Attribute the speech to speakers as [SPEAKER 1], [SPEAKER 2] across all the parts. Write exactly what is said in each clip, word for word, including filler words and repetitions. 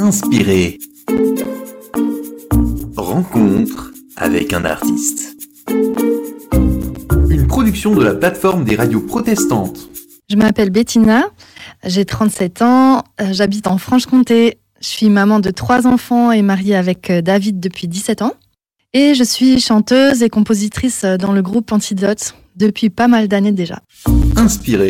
[SPEAKER 1] inspiré. Rencontre avec un artiste. Une production de la plateforme des radios protestantes.
[SPEAKER 2] Je m'appelle Bettina, j'ai trente-sept ans, j'habite en Franche-Comté. Je suis maman de trois enfants et mariée avec David depuis dix-sept ans. Et je suis chanteuse et compositrice dans le groupe Antidote depuis pas mal d'années déjà.
[SPEAKER 1] Inspiré.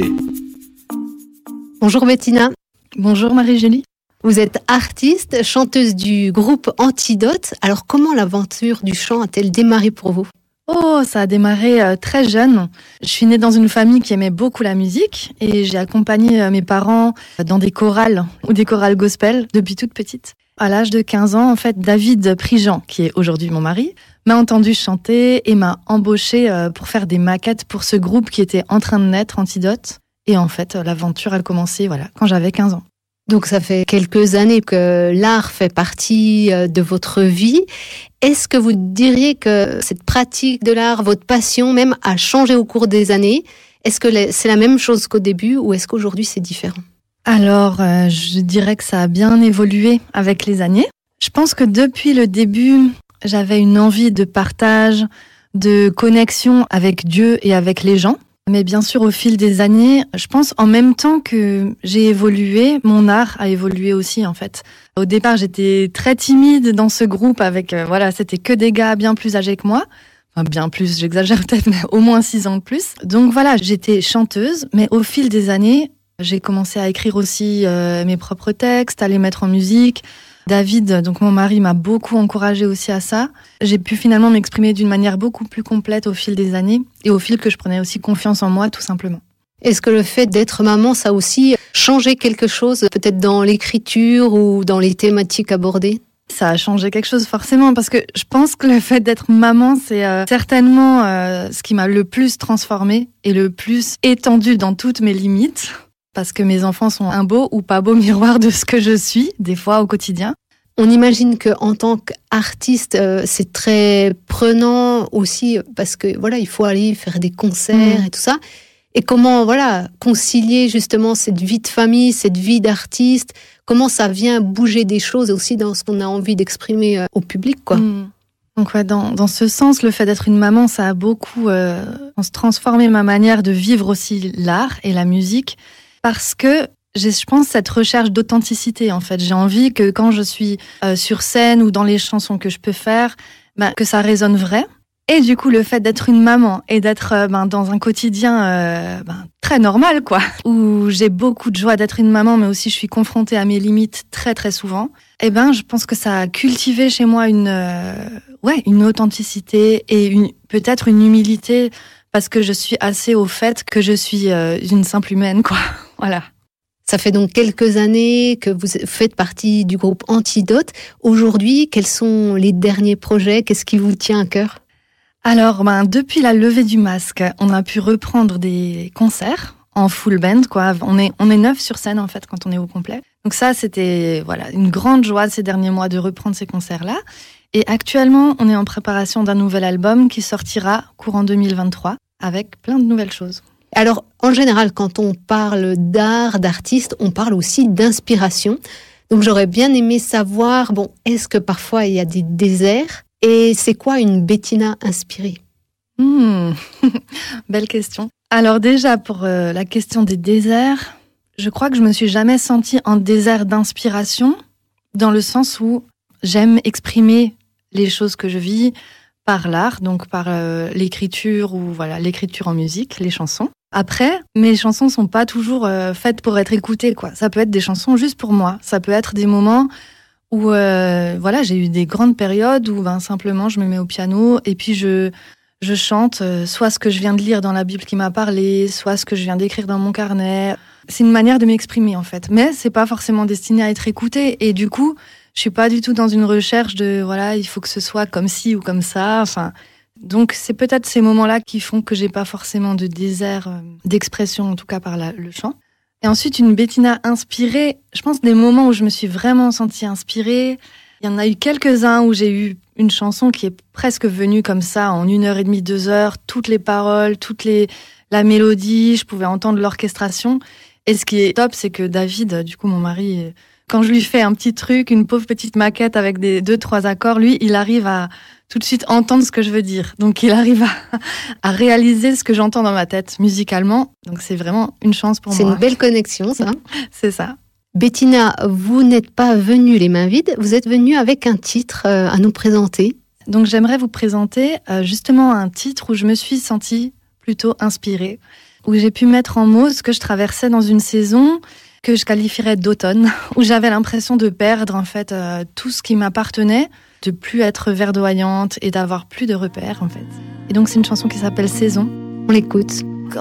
[SPEAKER 3] Bonjour Bettina.
[SPEAKER 2] Bonjour Marie-Julie.
[SPEAKER 3] Vous êtes artiste, chanteuse du groupe Antidote. Alors comment l'aventure du chant a-t-elle démarré pour vous ?
[SPEAKER 2] Oh, ça a démarré euh, très jeune. Je suis née dans une famille qui aimait beaucoup la musique et j'ai accompagné euh, mes parents dans des chorales ou des chorales gospel depuis toute petite. À l'âge de quinze ans, en fait, David Prigent, qui est aujourd'hui mon mari, m'a entendu chanter et m'a embauchée euh, pour faire des maquettes pour ce groupe qui était en train de naître, Antidote. Et en fait, euh, l'aventure a commencé voilà, quand j'avais quinze ans.
[SPEAKER 3] Donc ça fait quelques années que l'art fait partie de votre vie. Est-ce que vous diriez que cette pratique de l'art, votre passion même, a changé au cours des années ? Est-ce que c'est la même chose qu'au début ou est-ce qu'aujourd'hui c'est différent ?
[SPEAKER 2] Alors, euh, je dirais que ça a bien évolué avec les années. Je pense que depuis le début, j'avais une envie de partage, de connexion avec Dieu et avec les gens. Mais bien sûr, au fil des années, je pense en même temps que j'ai évolué, mon art a évolué aussi en fait. Au départ, j'étais très timide dans ce groupe avec, euh, voilà, c'était que des gars bien plus âgés que moi. Enfin, bien plus, j'exagère peut-être, mais au moins six ans de plus. Donc voilà, j'étais chanteuse, mais au fil des années, j'ai commencé à écrire aussi euh, mes propres textes, à les mettre en musique. David, donc mon mari, m'a beaucoup encouragée aussi à ça. J'ai pu finalement m'exprimer d'une manière beaucoup plus complète au fil des années et au fil que je prenais aussi confiance en moi, tout simplement.
[SPEAKER 3] Est-ce que le fait d'être maman, ça a aussi changé quelque chose, peut-être dans l'écriture ou dans les thématiques abordées ?
[SPEAKER 2] Ça a changé quelque chose forcément parce que je pense que le fait d'être maman, c'est euh, certainement euh, ce qui m'a le plus transformée et le plus étendue dans toutes mes limites. Parce que mes enfants sont un beau ou pas beau miroir de ce que je suis, des fois au quotidien.
[SPEAKER 3] On imagine qu'en tant qu'artiste, euh, c'est très prenant aussi parce que voilà, il faut aller faire des concerts mmh. et tout ça. Et comment voilà concilier justement cette vie de famille, cette vie d'artiste, comment ça vient bouger des choses aussi dans ce qu'on a envie d'exprimer euh, au public, quoi. Mmh.
[SPEAKER 2] Donc ouais, dans, dans ce sens, le fait d'être une maman, ça a beaucoup euh, transformé ma manière de vivre aussi l'art et la musique. Parce que j'ai, je pense, cette recherche d'authenticité, en fait. J'ai envie que quand je suis euh, sur scène ou dans les chansons que je peux faire, ben, que ça résonne vrai. Et du coup, le fait d'être une maman et d'être euh, ben, dans un quotidien euh, ben, très normal, quoi, où j'ai beaucoup de joie d'être une maman, mais aussi je suis confrontée à mes limites très, très souvent, eh ben, je pense que ça a cultivé chez moi une, euh, ouais, une authenticité et une, peut-être une humilité, parce que je suis assez au fait que je suis euh, une simple humaine, quoi. Voilà.
[SPEAKER 3] Ça fait donc quelques années que vous faites partie du groupe Antidote. Aujourd'hui, quels sont les derniers projets ? Qu'est-ce qui vous tient à cœur ?
[SPEAKER 2] Alors, ben, depuis la levée du masque, on a pu reprendre des concerts en full band, quoi. On est, on est neuf sur scène, en fait, quand on est au complet. Donc ça, c'était voilà, une grande joie ces derniers mois de reprendre ces concerts-là. Et actuellement, on est en préparation d'un nouvel album qui sortira courant deux mille vingt-trois avec plein de nouvelles choses.
[SPEAKER 3] Alors, en général, quand on parle d'art, d'artiste, on parle aussi d'inspiration. Donc, j'aurais bien aimé savoir, bon, est-ce que parfois il y a des déserts ? Et c'est quoi une Bettina inspirée ?
[SPEAKER 2] mmh. Belle question. Alors déjà, pour euh, la question des déserts, je crois que je me suis jamais sentie en désert d'inspiration, dans le sens où j'aime exprimer les choses que je vis par l'art, donc par euh, l'écriture ou voilà l'écriture en musique, les chansons. Après, mes chansons sont pas toujours euh, faites pour être écoutées, quoi. Ça peut être des chansons juste pour moi. Ça peut être des moments où euh, voilà, j'ai eu des grandes périodes où ben simplement je me mets au piano et puis je je chante euh, soit ce que je viens de lire dans la Bible qui m'a parlé, soit ce que je viens d'écrire dans mon carnet. C'est une manière de m'exprimer en fait, mais c'est pas forcément destiné à être écouté et du coup, je suis pas du tout dans une recherche de voilà, il faut que ce soit comme ci ou comme ça, enfin donc c'est peut-être ces moments-là qui font que j'ai pas forcément de désert euh, d'expression, en tout cas par la, le chant. Et ensuite, une Bettina inspirée, je pense des moments où je me suis vraiment sentie inspirée. Il y en a eu quelques-uns où j'ai eu une chanson qui est presque venue comme ça, en une heure et demie, deux heures, toutes les paroles, toutes les, la mélodie, je pouvais entendre l'orchestration. Et ce qui est top, c'est que David, du coup, mon mari, quand je lui fais un petit truc, une pauvre petite maquette avec des deux, trois accords, lui, il arrive à tout de suite entendre ce que je veux dire. Donc, il arrive à, à réaliser ce que j'entends dans ma tête musicalement. Donc, c'est vraiment une chance pour
[SPEAKER 3] c'est
[SPEAKER 2] moi.
[SPEAKER 3] C'est une belle connexion, ça.
[SPEAKER 2] C'est ça.
[SPEAKER 3] Bettina, vous n'êtes pas venue les mains vides, vous êtes venue avec un titre euh, à nous présenter.
[SPEAKER 2] Donc, j'aimerais vous présenter euh, justement un titre où je me suis sentie plutôt inspirée, où j'ai pu mettre en mots ce que je traversais dans une saison que je qualifierais d'automne, où j'avais l'impression de perdre en fait euh, tout ce qui m'appartenait, de plus être verdoyante et d'avoir plus de repères en fait. Et donc c'est une chanson qui s'appelle Saison.
[SPEAKER 3] On l'écoute.